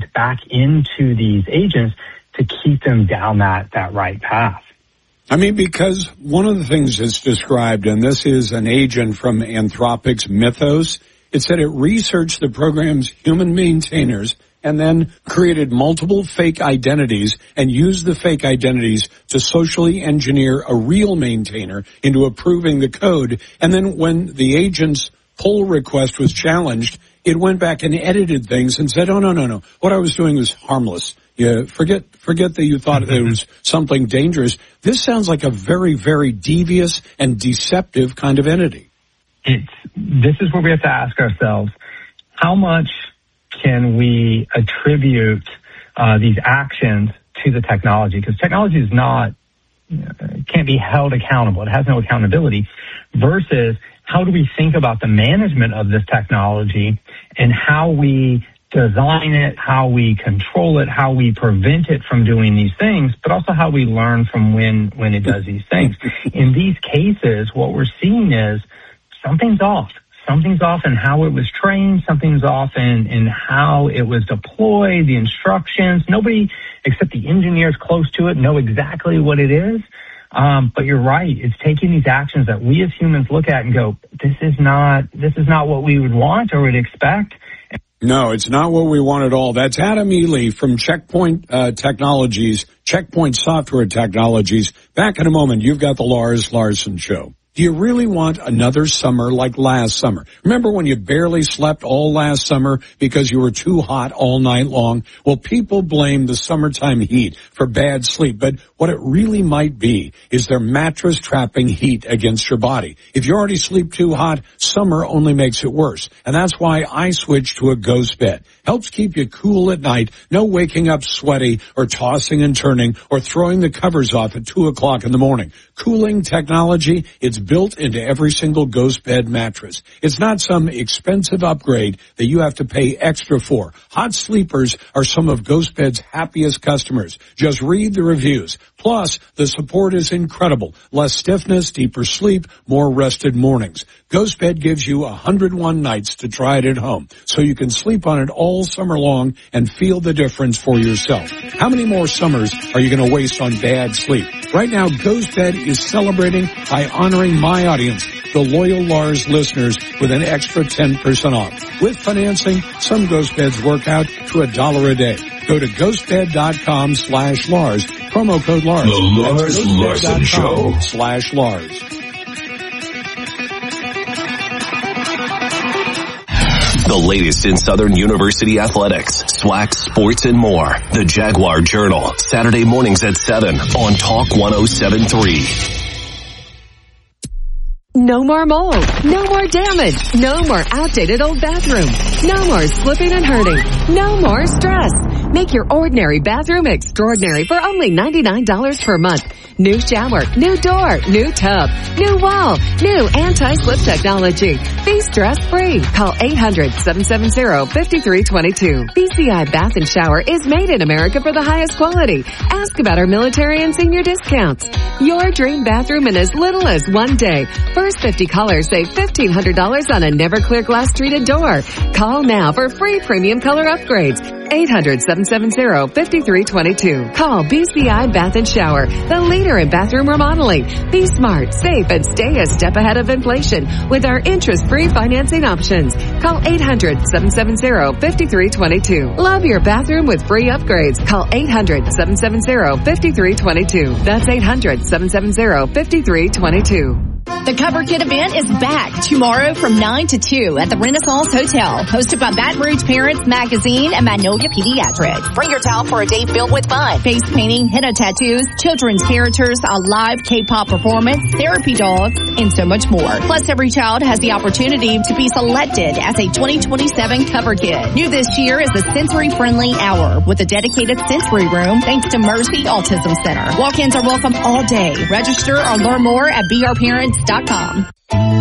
back into these agents to keep them down that right path. I mean, because one of the things that's described, and this is an agent from Anthropic's Mythos, it said it researched the program's human maintainers and then created multiple fake identities and used the fake identities to socially engineer a real maintainer into approving the code. And then when the agent's pull request was challenged, it went back and edited things and said, oh, no. What I was doing was harmless. Yeah, forget that you thought it was something dangerous. This sounds like a very, very devious and deceptive kind of entity. This is where we have to ask ourselves, how much can we attribute these actions to the technology? Because technology is not, can't be held accountable. It has no accountability. Versus how do we think about the management of this technology and how we design it, how we control it, how we prevent it from doing these things, but also how we learn from when it does these things. In these cases, what we're seeing is something's off. Something's off in how it was trained. Something's off in how it was deployed, the instructions. Nobody except the engineers close to it know exactly what it is. But you're right. It's taking these actions that we as humans look at and go, this is not what we would want or would expect. No, it's not what we want at all. That's Adam Ely from Checkpoint Technologies, Checkpoint Software Technologies. Back in a moment, you've got the Lars Larson Show. Do you really want another summer like last summer? Remember when you barely slept all last summer because you were too hot all night long? Well, people blame the summertime heat for bad sleep, but what it really might be is their mattress trapping heat against your body. If you already sleep too hot, summer only makes it worse. And that's why I switched to a Ghost Bed. Helps keep you cool at night, no waking up sweaty or tossing and turning or throwing the covers off at 2 o'clock in the morning. Cooling technology, it's built into every single Ghost Bed mattress. It's not some expensive upgrade that you have to pay extra for. Hot sleepers are some of Ghost Bed's happiest customers. Just read the reviews. Plus, the support is incredible. Less stiffness, deeper sleep, more rested mornings. Ghost Bed gives you 101 nights to try it at home, so you can sleep on it all summer long and feel the difference for yourself. How many more summers are you going to waste on bad sleep? Right now, Ghost Bed is celebrating by honoring my audience, the loyal Lars listeners, with an extra 10% off. With financing, some Ghost Beds work out to $1 a day. Go to ghostbed.com/Lars. Promo code Lars. The Lars Larson Show. /Lars. The latest in Southern University athletics, SWAC, sports, and more. The Jaguar Journal, Saturday mornings at 7 on Talk 107.3. No more mold. No more damage. No more outdated old bathroom. No more slipping and hurting. No more stress. Make your ordinary bathroom extraordinary for only $99 per month. New shower, new door, new tub, new wall, new anti-slip technology. Be stress-free. Call 800-770-5322. BCI Bath and Shower is made in America for the highest quality. Ask about our military and senior discounts. Your dream bathroom in as little as 1 day. First 50 callers save $1,500 on a never clear glass treated door. Call now for free premium color upgrades. 800-770-5322. Call BCI Bath and Shower, the leader in bathroom remodeling. Be smart, safe, and stay a step ahead of inflation with our interest-free financing options. Call 800-770-5322. Love your bathroom with free upgrades. Call 800-770-5322. That's 800-770-5322. The Cover Kid event is back tomorrow from 9 to 2 at the Renaissance Hotel, hosted by Baton Rouge Parents Magazine and Magnolia Pediatrics. Bring your child for a day filled with fun. Face painting, henna tattoos, children's characters, a live K-pop performance, therapy dogs, and so much more. Plus, every child has the opportunity to be selected as a 2027 Cover Kid. New this year is the sensory-friendly hour with a dedicated sensory room thanks to Mercy Autism Center. Walk-ins are welcome all day. Register or learn more at brparents.com.